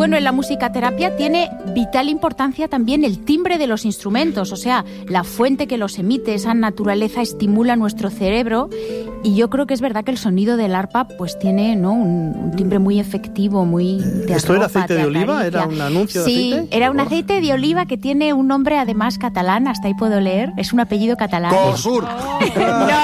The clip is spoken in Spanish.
bueno, en la musicoterapia tiene vital importancia también el timbre de los instrumentos, o sea, la fuente que los emite, esa naturaleza estimula nuestro cerebro, y yo creo que es verdad que el sonido del arpa pues tiene, ¿no?, un timbre muy efectivo, muy de ¿Esto era aceite de oliva? ¿Era un anuncio de aceite? Sí, era un aceite de oliva que tiene un nombre además catalán, hasta ahí puedo leer, es un apellido catalán. Cosur. No.